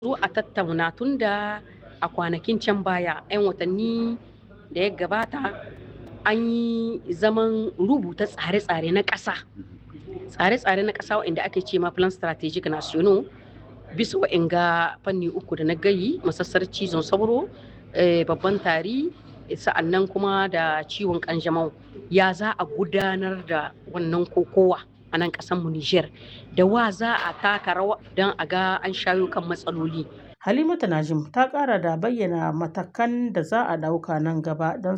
zo a tattauna tunda a kwanakin can baya 'yan watanni da ya gabata an yi zaman rubuta tsare-tsare na ƙasa. Tsare-tsare na ƙasa waɗanda ake ce ma Plan Strategic National bisa wa'inga fanni uku da na gayi masassar cizon sauro, babban tari, sa'annan kuma da ciwon ƙanjamau. Ya za a gudanar da wannan kokowa a nan ƙasarmu Nijar, da wa za a taka rawa don a ga an shayo kan matsaloli. Halimatu Najim ta ƙara da bayyana matakan da za a ɗauka nan gaba don